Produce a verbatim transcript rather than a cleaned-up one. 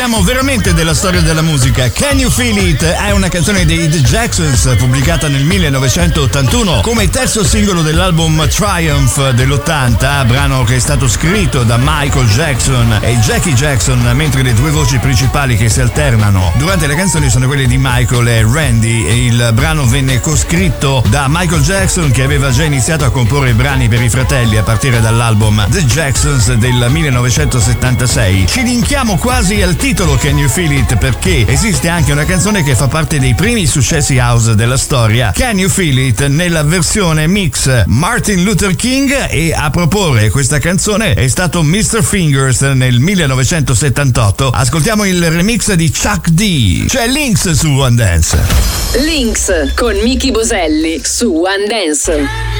parliamo veramente della storia della musica. Can You Feel It è una canzone dei The Jacksons pubblicata nel millenovecentottantuno come terzo singolo dell'album Triumph dell'ottanta, brano che è stato scritto da Michael Jackson e Jackie Jackson, mentre le due voci principali che si alternano durante le canzoni sono quelle di Michael e Randy, e il brano venne coscritto da Michael Jackson, che aveva già iniziato a comporre brani per i fratelli a partire dall'album The Jacksons del millenovecentosettantasei. Ci linkiamo quasi al titolo Can You Feel It perché esiste anche una canzone che fa parte dei primi successi house della storia, Can You Feel It, nella versione mix Martin Luther King, e a proporre questa canzone è stato mister Fingers nel millenovecentosettantotto. Ascoltiamo il remix di Chuck D. C'è Lynx su One Dance. Lynx con Miki Boselli su One Dance.